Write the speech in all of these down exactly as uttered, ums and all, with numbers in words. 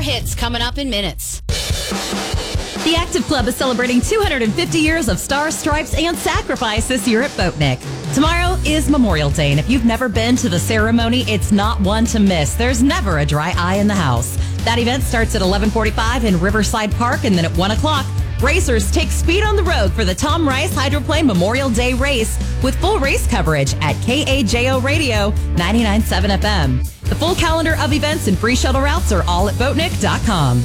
hits coming up in minutes. The Active Club is celebrating two hundred fifty years of stars, stripes, and sacrifice this year at Boatnick. Tomorrow is Memorial Day, and if you've never been to the ceremony, it's not one to miss. There's never a dry eye in the house. That event starts at eleven forty-five in Riverside Park, and then at one o'clock, racers take speed on the road for the Tom Rice Hydroplane Memorial Day race with full race coverage at K A J O Radio ninety-nine point seven F M. The full calendar of events and free shuttle routes are all at boatnick dot com.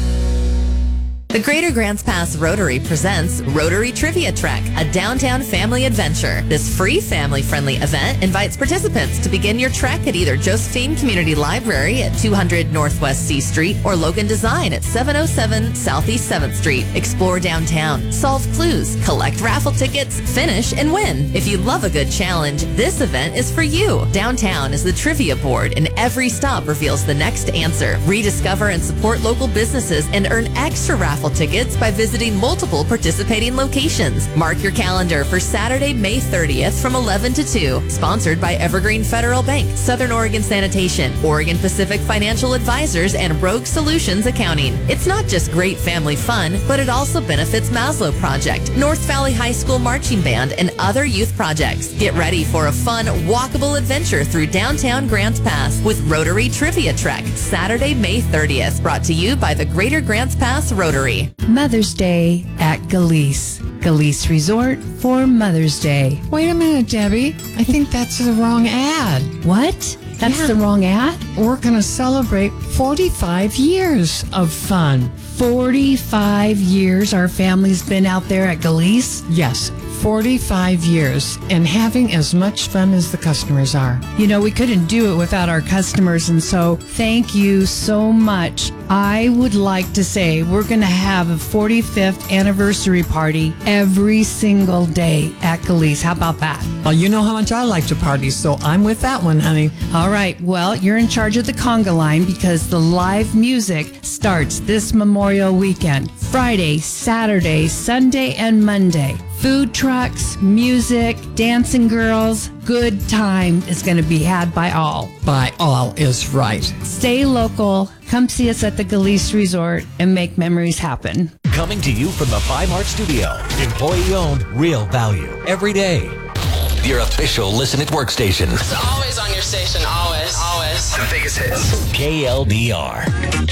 The Greater Grants Pass Rotary presents Rotary Trivia Trek, a downtown family adventure. This free family-friendly event invites participants to begin your trek at either Josephine Community Library at two hundred Northwest C Street or Logan Design at seven oh seven Southeast seventh Street. Explore downtown, solve clues, collect raffle tickets, finish, and win. If you love a good challenge, this event is for you. Downtown is the trivia board, and every stop reveals the next answer. Rediscover and support local businesses and earn extra raffle tickets by visiting multiple participating locations. Mark your calendar for Saturday, May thirtieth from eleven to two. Sponsored by Evergreen Federal Bank, Southern Oregon Sanitation, Oregon Pacific Financial Advisors, and Rogue Solutions Accounting. It's not just great family fun, but it also benefits Maslow Project, North Valley High School Marching Band, and other youth projects. Get ready for a fun, walkable adventure through downtown Grants Pass with Rotary Trivia Trek, Saturday, May thirtieth. Brought to you by the Greater Grants Pass Rotary. Mother's Day at Galice. Galice Resort for Mother's Day. Wait a minute, Debbie. I think that's the wrong ad. What? That's Yeah. the wrong ad? We're going to celebrate forty-five years of fun. forty-five years our family's been out there at Galice? Yes, forty-five years, and having as much fun as the customers are. You know, we couldn't do it without our customers, and so thank you so much. I would like to say we're going to have a forty-fifth anniversary party every single day at Galice. How about that? Well, you know how much I like to party, so I'm with that one, honey. All right, well, you're in charge of the conga line because the live music starts this Memorial weekend. Friday, Saturday, Sunday, and Monday. Food trucks, music, dancing girls, good time is going to be had by all. By all is right. Stay local, come see us at the Galice Resort, and make memories happen. Coming to you from the Five Mart Studio. Employee owned, real value. Every day. Your official Listen It workstation. It's always on your station, always, always. The biggest hits. K L D R.